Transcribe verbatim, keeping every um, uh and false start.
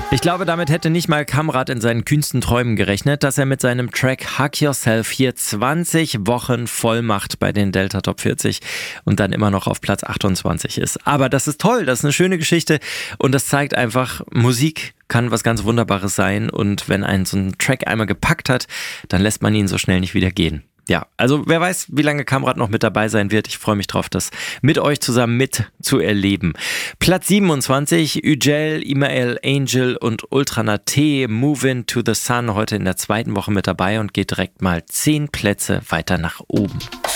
Ich glaube, damit hätte nicht mal Kamrat in seinen kühnsten Träumen gerechnet, dass er mit seinem Track Hug Yourself hier zwanzig Wochen voll macht bei den Delta Top vierzig und dann immer noch auf Platz achtundzwanzig ist. Aber das ist toll, das ist eine schöne Geschichte und das zeigt einfach, Musik kann was ganz Wunderbares sein und wenn einen so ein Track einmal gepackt hat, dann lässt man ihn so schnell nicht wieder gehen. Ja, also wer weiß, wie lange Kamrat noch mit dabei sein wird. Ich freue mich drauf, das mit euch zusammen mit zu erleben. Platz siebenundzwanzig, Ücel, Imael, Angel und Ultra T, Movin' to the Sun, heute in der zweiten Woche mit dabei und geht direkt mal zehn Plätze weiter nach oben.